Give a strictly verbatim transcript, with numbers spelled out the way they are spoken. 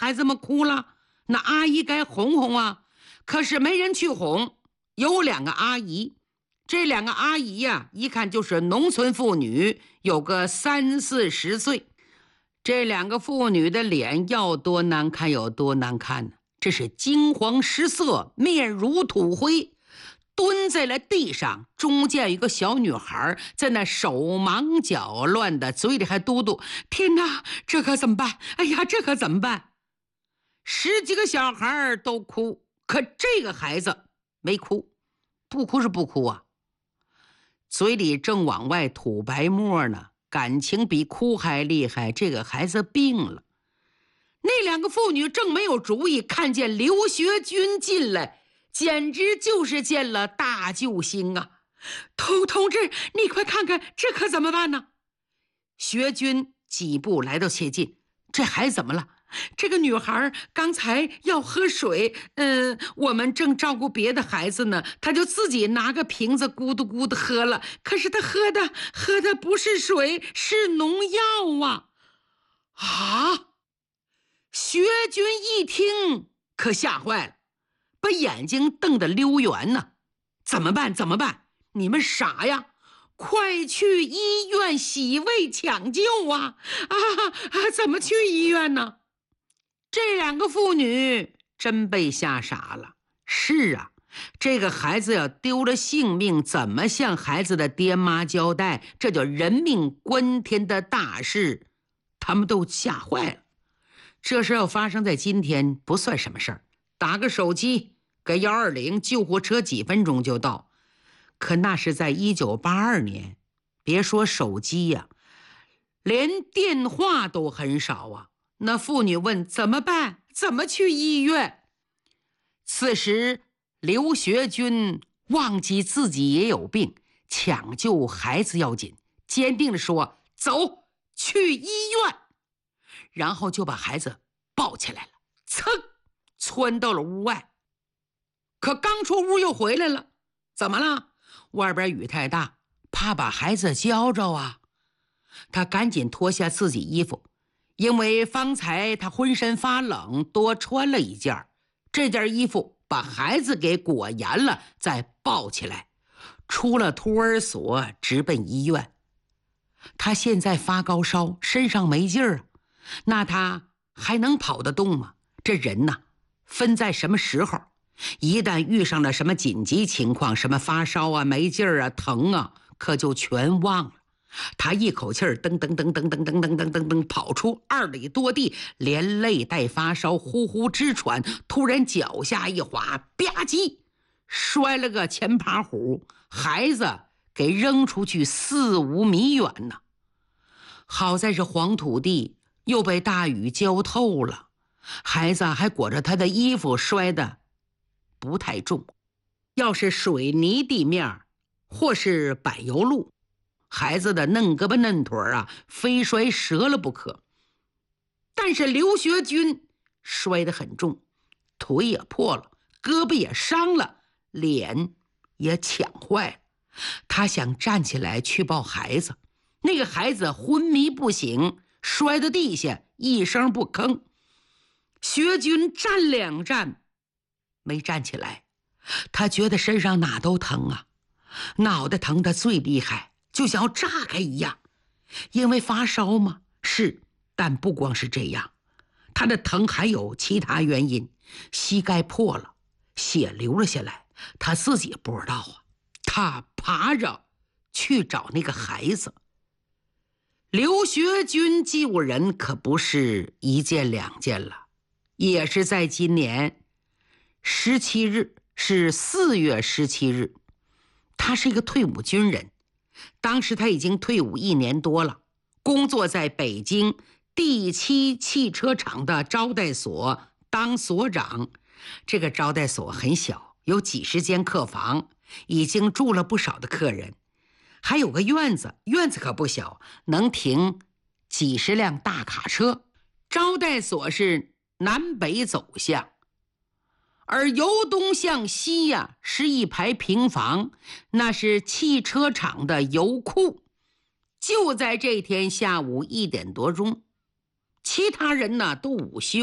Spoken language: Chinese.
孩子们哭了，那阿姨该哄哄啊，可是没人去哄。有两个阿姨，这两个阿姨呀、啊，一看就是农村妇女，有个三四十岁。这两个妇女的脸要多难看有多难看呢，这是金黄失色，面如土灰，蹲在了地上。中间有一个小女孩在那手忙脚乱的，嘴里还嘟嘟：天哪，这可怎么办？哎呀，这可怎么办？十几个小孩都哭，可这个孩子没哭。不哭是不哭啊，嘴里正往外吐白沫呢，感情比哭还厉害。这个孩子病了。那两个妇女正没有主意，看见刘学军进来，简直就是见了大救星啊！同同志，你快看看，这可怎么办呢？学军几步来到切近，这孩子怎么了？这个女孩刚才要喝水，嗯，我们正照顾别的孩子呢，她就自己拿个瓶子咕嘟咕嘟喝了，可是她喝的喝的不是水，是农药啊！啊！学军一听可吓坏了，把眼睛瞪得溜圆呢。怎么办？怎么办？你们傻呀！快去医院洗胃抢救啊！啊啊！怎么去医院呢？这两个妇女真被吓傻了。是啊，这个孩子要丢了性命，怎么向孩子的爹妈交代？这叫人命关天的大事，他们都吓坏了。这事要发生在今天不算什么事儿，打个手机给一二零，救护车几分钟就到。可那是在一九八二年，别说手机呀、啊，连电话都很少啊。那妇女问怎么办？怎么去医院？此时刘学军忘记自己也有病，抢救孩子要紧，坚定地说走，去医院。然后就把孩子抱起来了，噌，窜到了屋外。可刚出屋又回来了，怎么了？外边雨太大，怕把孩子浇着啊。他赶紧脱下自己衣服，因为方才他浑身发冷，多穿了一件，这件衣服把孩子给裹严了，再抱起来，出了托儿所，直奔医院。他现在发高烧，身上没劲儿，那他还能跑得动吗？这人呐，分在什么时候，一旦遇上了什么紧急情况，什么发烧啊、没劲儿啊、疼啊，可就全忘了。他一口气儿噔噔噔噔噔噔噔噔噔噔跑出二里多地，连累带发烧，呼呼直喘。突然脚下一滑，吧唧，摔了个前爬虎，孩子给扔出去四五米远呢。好在是黄土地，又被大雨浇透了，孩子还裹着他的衣服，摔得不太重。要是水泥地面或是柏油路，孩子的嫩胳膊嫩腿啊，非摔折了不可。但是刘学军摔得很重，腿也破了，胳膊也伤了，脸也抢坏了。他想站起来去抱孩子，那个孩子昏迷不醒，摔到地下一声不吭。学军站两站没站起来，他觉得身上哪都疼啊，脑袋疼得最厉害，就像要炸开一样。因为发烧吗？是，但不光是这样，他的疼还有其他原因。膝盖破了，血流了下来，他自己不知道啊。他爬着去找那个孩子。刘学军救人可不是一件两件了，也是在今年十七日，是四月十七日。他是一个退伍军人，当时他已经退伍一年多了，工作在北京第七汽车厂的招待所当所长。这个招待所很小，有几十间客房，已经住了不少的客人，还有个院子，院子可不小，能停几十辆大卡车。招待所是南北走向，而由东向西呀、啊，是一排平房，那是汽车厂的油库。就在这天下午一点多钟，其他人呢都午休。